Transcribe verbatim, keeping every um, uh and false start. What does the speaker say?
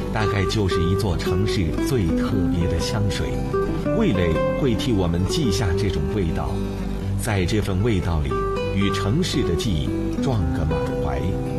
大概就是一座城市最特别的香水，味蕾会替我们记下这种味道，在这份味道里，与城市的记忆撞个满怀。